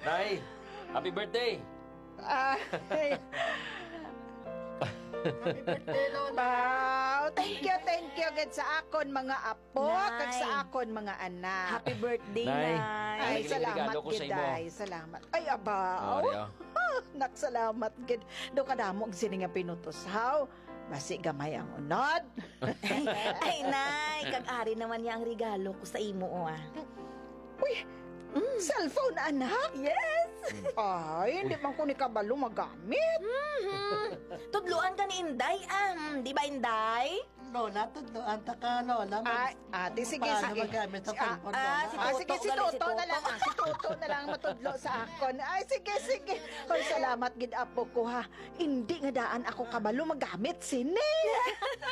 Nay, happy birthday! Ay. Happy birthday, Lola. Wow, thank you gid sa akon mga apo, Nay. kag sa akon mga anak. Happy birthday, Nay. Nay. Ay, Ay, salamat regalo ko sa gid imo. ay, salamat. Ay, abaw. Sorry, oh. Naksalamat gid. Do kadamo og sini nga pinutos haw. Basi gamay ang unod. Ay, Nay, kag-ari naman niya ang regalo ko sa imo, ah. Uy, cellphone anak? Yes! Ay, hindi man ko ni kabalo magamit. Tudluan ka ni Inday, di ba, Inday? Lola, tudloan ta ka, Lola. Ay, ate, sige, Paano sige. magamit ang Ah, cellphone, Lola? si Sige, si Toto, gali, si Toto na Toto. lang. Si Toto na lang matudlo sa akon. Ay, sige. Ay, salamat gid apo ko ha. Hindi nga daan ako kabalo magamit sini.